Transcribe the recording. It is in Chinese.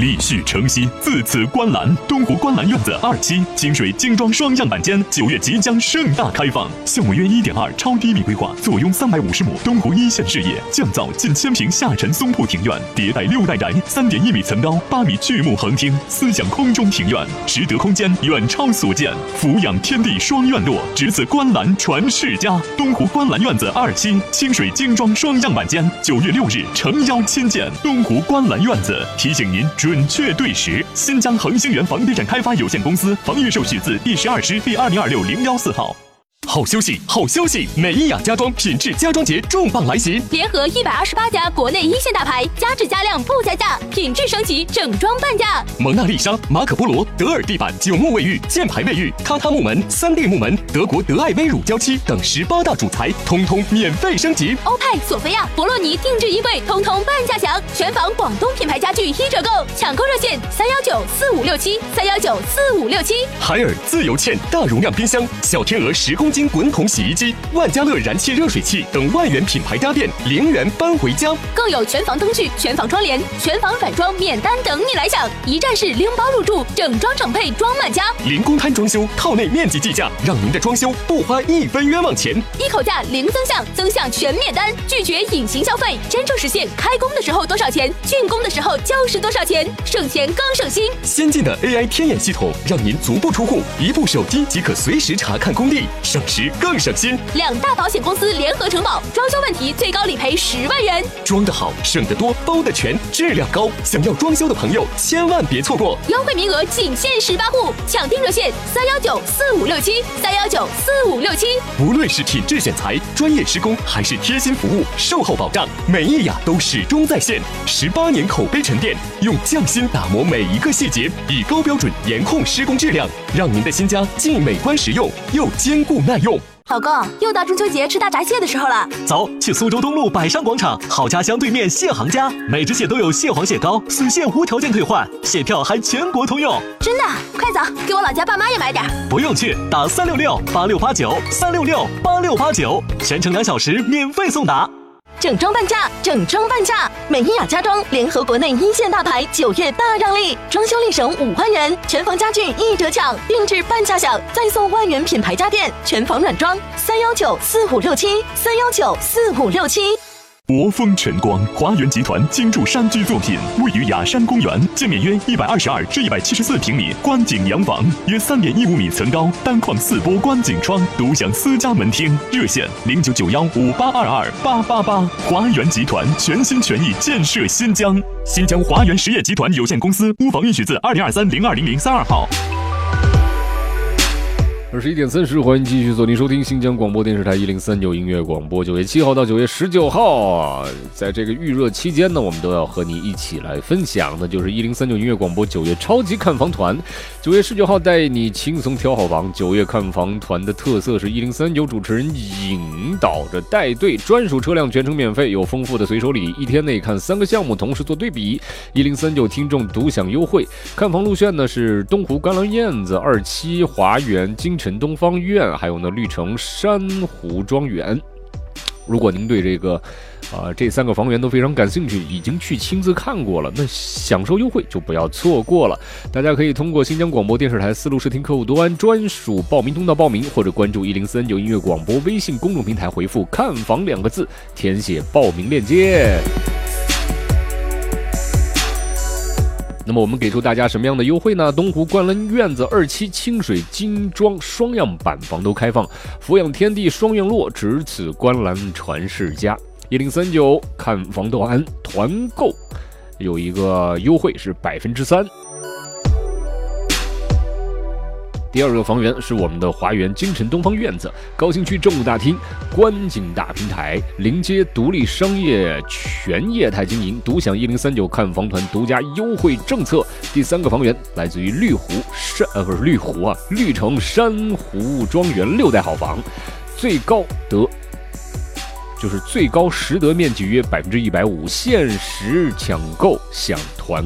立续承袭，自此观澜。东湖观澜院子2期清水精装双样板间9月即将盛大开放，项目约1.2超低密规划，坐拥350亩东湖一线视野，降噪近1000平下沉松铺庭院，迭代6代宅，3.1米层高，8米巨幕横厅，思想空中庭院，实得空间远超所见，俯仰天地双院落，只此观澜传世家。东湖观澜院子2期清水精装双样板间9月6日诚邀亲见。东湖观澜院子提醒您准确对时。新疆恒星源房地产开发有限公司房预售许字第12师第2026014号。好消息，好消息！美伊雅家装品质家装节重磅来袭， 联合128家国内一线大牌，加质加量不加价，品质升级，整装半价。 蒙娜丽莎、马可波罗、德尔地板9木卫浴、箭牌卫浴、榻榻木门、3D 木门、德国德爱威乳胶漆等18大主材，通通免费升级。 欧派、索菲亚、博洛尼定制衣柜，通通半价享。全房广东品牌家具1折购，抢购热线3194567，3194567。 海尔自由嵌大容量冰箱、小天鹅10公斤滚筒洗衣机、万家乐燃气热水器等万元品牌家电0元搬回家， 更有全房灯具、全房窗帘、全房软装免单等你来享，一站式零包入住，整装整配装满家， 零公摊装修，套内面积计价，让您的装修不花1分冤枉钱， 一口价零增项，增项全免单，拒绝隐形消费，真正实现开工的时候多少钱，竣工的时候就是多少钱，省钱更省心。 先进的 AI 天眼系统，让您足不出户，一部手机即可随时查看工地，省时更省心。 2大保险公司联合承保，装修问题最高理赔10万元。 装得好，省得多，包得全，质量高。想要装修的朋友，千万别错过， 优惠名额仅限18户，抢订热线3194567，3194567。 无论是品质选材、专业施工，还是贴心服务、售后保障，美伊雅都始终在线。18年口碑沉淀，用匠心打磨每一个细节，以高标准严控施工质量，让您的新家既美观实用，又坚固耐用。 老公，又到中秋节吃大闸蟹的时候了， 走，去苏州东路百商广场好家乡对面蟹行家，每只蟹都有蟹黄蟹膏，随蟹无条件退换，蟹票还全国通用。 真的？快走，给我老家爸妈也买点。 不用去，打3668689，3668689，全程2小时免费送达。 整装半价，整装半价！美伊雅家装联合国内一线大牌，9月大让利，装修立省5万元，全房家具1折抢，定制半价享，再送万元品牌家电，全房软装，3194567，3194567。 博丰晨光华园集团精筑山居作品，位于雅山公园，建面约122至174平米观景洋房，约3.15米层高，单框4波观景窗，独享私家门厅。热线099158228888。华园集团全心全意建设新疆。新疆华园实业集团有限公司，屋房允许字2023020032号。 21点30，欢迎继续锁定收听新疆广播电视台1039音乐广播。9月7号到9月19号，在这个预热期间呢，我们都要和你一起来分享的，就是1039音乐广播9月超级看房团。9月19号带你轻松挑好房。9月看房团的特色是1039主持人引导着带队，专属车辆全程免费，有丰富的随手礼，1天内看3个项目，同时做对比。1039听众独享优惠。看房路线呢是东湖观澜燕子2期、华园京城东方院，还有呢绿城珊瑚庄园。如果您对这个这3个房源都非常感兴趣，已经去亲自看过了，那享受优惠就不要错过了。大家可以通过新疆广播电视台丝路视听客户端专属报名通道报名，或者关注1039音乐广播微信公众平台，回复看房2个字，填写报名链接。那么我们给出大家什么样的优惠呢？东湖观澜院子2期清水精装双样板房都开放，俯仰天地双院落，只此观澜传世家。1039看房团团购有一个优惠是3%。第2个房源是我们的华园京城东方院子，高新区政务大厅，观景大平台，临街独立商业全业态经营，独享1039看房团独家优惠政策。第3个房源来自于绿城珊瑚庄园6代好房，最高实得面积约150%，限时抢购享团